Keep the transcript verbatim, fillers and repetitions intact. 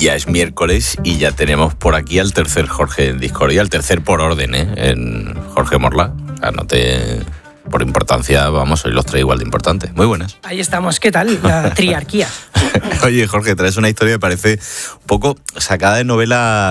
ya es miércoles y ya tenemos por aquí al tercer Jorge en Discordia, al tercer por orden, ¿eh? En Jorge Morla. O sea, no te... Por importancia, vamos, hoy los tres igual de importantes. Muy buenas. Ahí estamos, ¿qué tal? La triarquía. Oye, Jorge, traes una historia que parece un poco sacada de novela